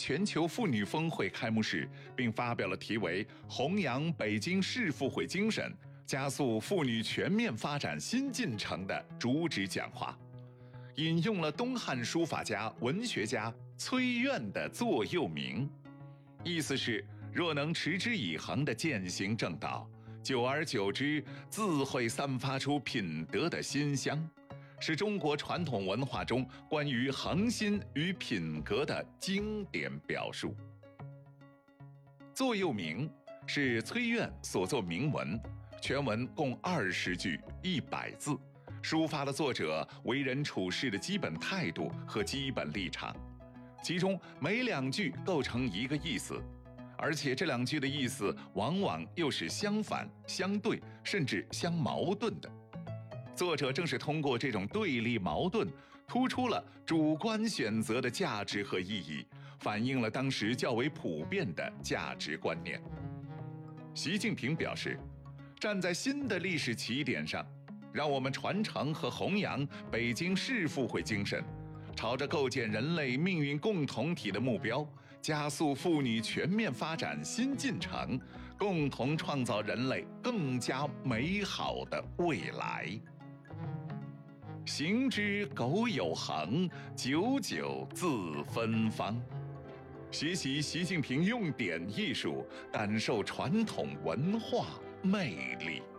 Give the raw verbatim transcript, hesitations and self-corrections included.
全球妇女峰会开幕式，并发表了题为“弘扬北京市妇会精神，加速妇女全面发展新进程”的主旨讲话，引用了东汉书法家、文学家崔苑的座右铭，意思是：若能持之以恒地践行正道，久而久之，自会散发出品德的馨香，是中国传统文化中关于恒心与品格的经典表述。座右铭是崔苑所作铭文，全文共二十句一百字，抒发了作者为人处事的基本态度和基本立场，其中每两句构成一个意思，而且这两句的意思往往又是相反、相对，甚至相矛盾的。作者正是通过这种对立矛盾，突出了主观选择的价值和意义，反映了当时较为普遍的价值观念。习近平表示，站在新的历史起点上，让我们传承和弘扬北京市妇会精神，朝着构建人类命运共同体的目标，加速妇女全面发展新进程，共同创造人类更加美好的未来。行之苟有恒，久久自芬芳。学习习近平用典艺术，感受传统文化魅力。